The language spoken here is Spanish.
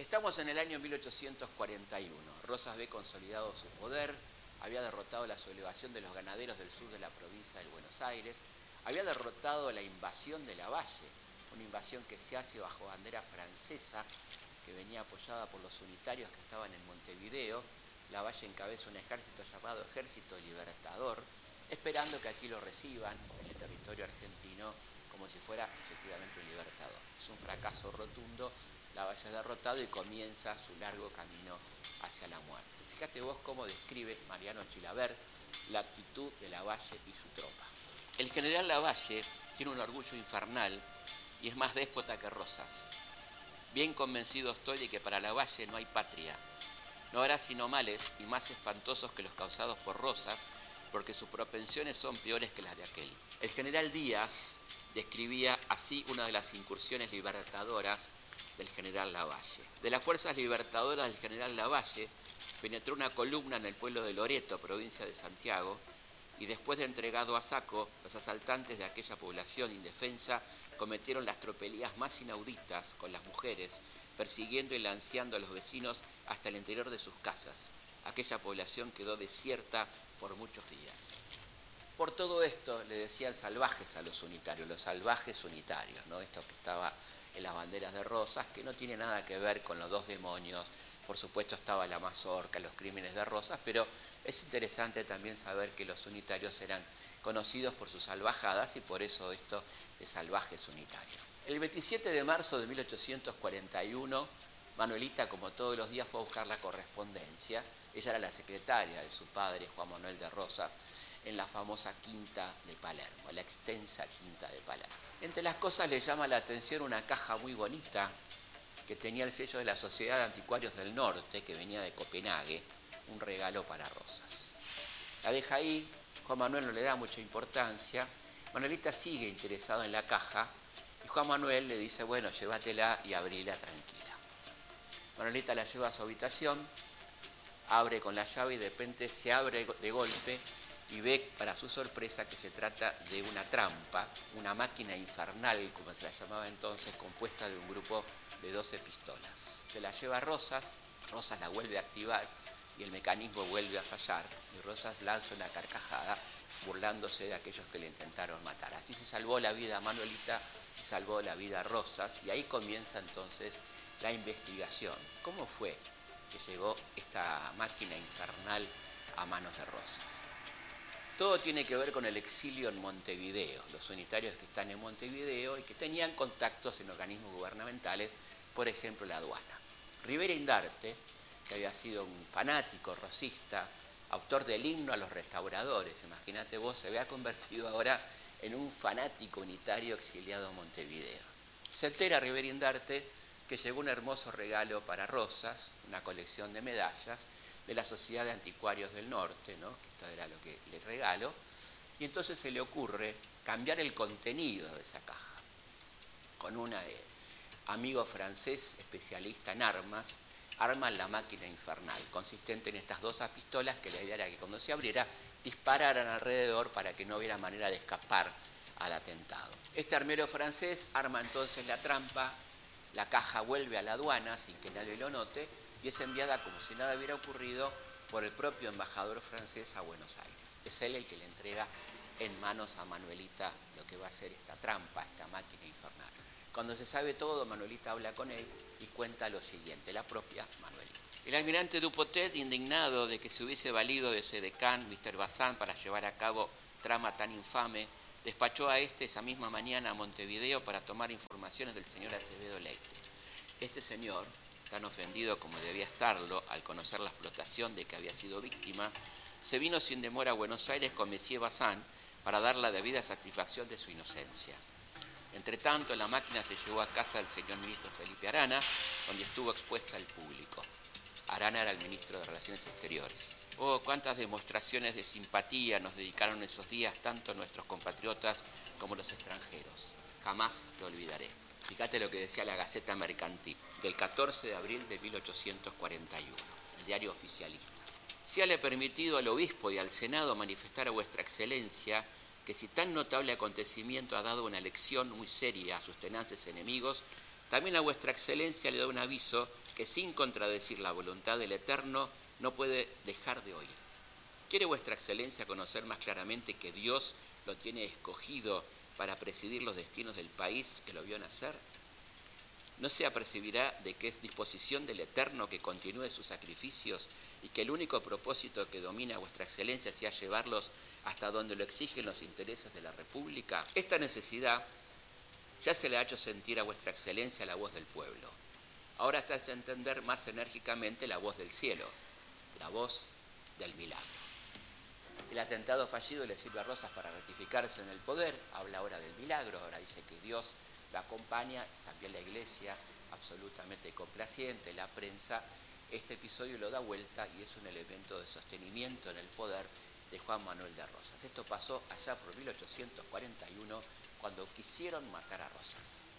Estamos en el año 1841. Rosas ve consolidado su poder, había derrotado la sublevación de los ganaderos del sur de la provincia de Buenos Aires, había derrotado la invasión de Lavalle, una invasión que se hace bajo bandera francesa, que venía apoyada por los unitarios que estaban en Montevideo. Lavalle encabeza un ejército llamado Ejército Libertador, esperando que aquí lo reciban en el territorio argentino como si fuera efectivamente un libertador. Es un fracaso rotundo. Lavalle es derrotado y comienza su largo camino hacia la muerte. Fíjate vos cómo describe Mariano Chilavert la actitud de Lavalle y su tropa. El general Lavalle tiene un orgullo infernal y es más déspota que Rosas. Bien convencido estoy de que para Lavalle no hay patria. No habrá sino males y más espantosos que los causados por Rosas, porque sus propensiones son peores que las de aquel. El general Díaz describía así una de las incursiones libertadoras del general Lavalle. De las fuerzas libertadoras del general Lavalle penetró una columna en el pueblo de Loreto, provincia de Santiago, y después de entregado a saco, los asaltantes de aquella población indefensa cometieron las tropelías más inauditas con las mujeres, persiguiendo y lanceando a los vecinos hasta el interior de sus casas. Aquella población quedó desierta por muchos días. Por todo esto le decían salvajes a los unitarios, los salvajes unitarios, ¿no? Esto que estaba en las banderas de Rosas, que no tiene nada que ver con los dos demonios. Por supuesto estaba la mazorca, los crímenes de Rosas, pero es interesante también saber que los unitarios eran conocidos por sus salvajadas y por eso esto de salvajes unitarios. El 27 de marzo de 1841, Manuelita, como todos los días, fue a buscar la correspondencia. Ella era la secretaria de su padre, Juan Manuel de Rosas, en la famosa Quinta de Palermo, la extensa Quinta de Palermo. Entre las cosas le llama la atención una caja muy bonita que tenía el sello de la Sociedad de Anticuarios del Norte, que venía de Copenhague, un regalo para Rosas. La deja ahí, Juan Manuel no le da mucha importancia, Manuelita sigue interesada en la caja y Juan Manuel le dice, bueno, llévatela y abrila tranquila. Manuelita la lleva a su habitación, abre con la llave y de repente se abre de golpe y ve para su sorpresa que se trata de una trampa, una máquina infernal, como se la llamaba entonces, compuesta de un grupo de 12 pistolas. Se la lleva a Rosas, Rosas la vuelve a activar y el mecanismo vuelve a fallar y Rosas lanza una carcajada burlándose de aquellos que le intentaron matar. Así se salvó la vida a Manuelita y salvó la vida a Rosas y ahí comienza entonces la investigación. ¿Cómo fue que llegó esta máquina infernal a manos de Rosas? Todo tiene que ver con el exilio en Montevideo, los unitarios que están en Montevideo y que tenían contactos en organismos gubernamentales, por ejemplo la aduana. Rivera Indarte, que había sido un fanático rosista, autor del himno a los restauradores, imagínate vos, se había convertido ahora en un fanático unitario exiliado en Montevideo. Se entera Rivera Indarte que llegó un hermoso regalo para Rosas, una colección de medallas, de la Sociedad de Anticuarios del Norte, ¿no? Que esto era lo que le regaló, y entonces se le ocurre cambiar el contenido de esa caja con un amigo francés especialista en armas, arman la máquina infernal, consistente en estas 12 pistolas que la idea era que cuando se abriera dispararan alrededor para que no hubiera manera de escapar al atentado. Este armero francés arma entonces la trampa, la caja vuelve a la aduana sin que nadie lo note, y es enviada como si nada hubiera ocurrido por el propio embajador francés a Buenos Aires. Es él el que le entrega en manos a Manuelita lo que va a ser esta trampa, esta máquina infernal. Cuando se sabe todo, Manuelita habla con él y cuenta lo siguiente, la propia Manuelita. El almirante Dupotet, indignado de que se hubiese valido de ese decán, Mr. Bazán, para llevar a cabo trama tan infame, despachó a esa misma mañana a Montevideo para tomar informaciones del señor Acevedo Leite. Este señor, tan ofendido como debía estarlo al conocer la explotación de que había sido víctima, se vino sin demora a Buenos Aires con Monsieur Bazán para dar la debida satisfacción de su inocencia. Entretanto, la máquina se llevó a casa del señor ministro Felipe Arana, donde estuvo expuesta al público. Arana era el ministro de Relaciones Exteriores. Oh, cuántas demostraciones de simpatía nos dedicaron esos días tanto nuestros compatriotas como los extranjeros. Jamás lo olvidaré. Fíjate lo que decía la Gaceta Mercantil, del 14 de abril de 1841, el diario oficialista. Séale permitido al obispo y al senado manifestar a vuestra excelencia que si tan notable acontecimiento ha dado una lección muy seria a sus tenaces enemigos, También a vuestra excelencia le da un aviso que sin contradecir la voluntad del Eterno no puede dejar de oír. ¿Quiere vuestra excelencia conocer más claramente que Dios lo tiene escogido para presidir los destinos del país que lo vio nacer? ¿No se apercibirá de que es disposición del Eterno que continúe sus sacrificios y que el único propósito que domina a vuestra excelencia sea llevarlos hasta donde lo exigen los intereses de la República? Esta necesidad ya se le ha hecho sentir a vuestra excelencia la voz del pueblo. Ahora se hace entender más enérgicamente la voz del cielo, la voz del milagro. El atentado fallido le sirve a Rosas para ratificarse en el poder, habla ahora del milagro, ahora dice que Dios la acompaña, también la iglesia, absolutamente complaciente, la prensa. Este episodio lo da vuelta y es un elemento de sostenimiento en el poder de Juan Manuel de Rosas. Esto pasó allá por 1841, cuando quisieron matar a Rosas.